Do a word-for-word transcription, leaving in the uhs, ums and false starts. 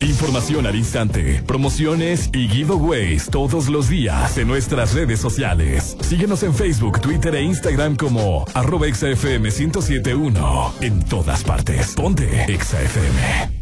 Información al instante, promociones y giveaways todos los días en nuestras redes sociales. Síguenos en Facebook, Twitter e Instagram como arroba Exa F M ciento siete punto uno. En todas partes. Ponte Exa F M.